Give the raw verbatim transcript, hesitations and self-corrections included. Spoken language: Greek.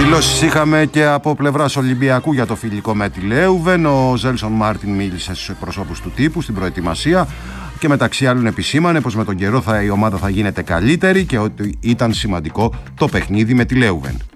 Δηλώσεις είχαμε και από πλευράς Ολυμπιακού για το φιλικό με τη Λέουβεν. Ο Ζέλσον Μάρτιν μίλησε στους εκπροσώπους του τύπου στην προετοιμασία και μεταξύ άλλων επισήμανε πως με τον καιρό θα, η ομάδα θα γίνεται καλύτερη και ότι ήταν σημαντικό το παιχνίδι με τη Λέουβεν.